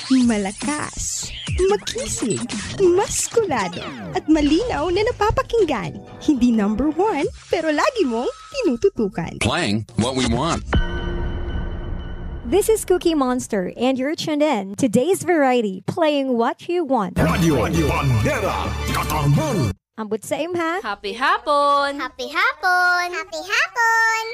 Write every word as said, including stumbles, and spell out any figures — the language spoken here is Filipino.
Malakas, makisig, maskulado, at malinaw na napapakinggan. Hindi number one, pero lagi mong tinututukan. Playing what we want. This is Cookie Monster, and you're tuned in to Today's Variety, playing what you want. Radio, Radio Bandera, Katarman. Ambot sa imha. Happy hapon! Happy hapon! Happy hapon!